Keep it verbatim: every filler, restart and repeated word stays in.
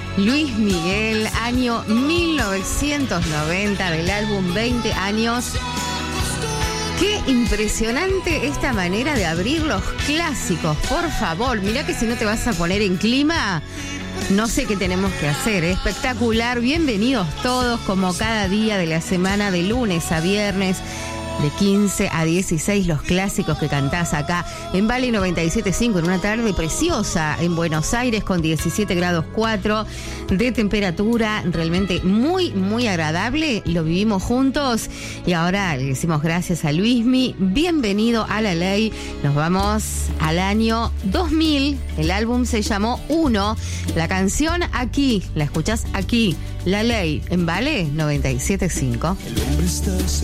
Luis Miguel, año mil novecientos noventa, del álbum veinte años. Qué impresionante esta manera de abrir los clásicos, por favor. Mirá que si no te vas a poner en clima, no sé qué tenemos que hacer. Espectacular, bienvenidos todos, como cada día de la semana, de lunes a viernes, de quince a dieciséis, los clásicos que cantás acá en Vale noventa y siete punto cinco, en una tarde preciosa en Buenos Aires con diecisiete grados cuatro de temperatura, realmente muy, muy agradable. Lo vivimos juntos y ahora le decimos gracias a Luismi. Bienvenido a La Ley. Nos vamos al año dos mil. El álbum se llamó Uno. La canción aquí, la escuchás aquí. La Ley en Vale noventa y siete punto cinco.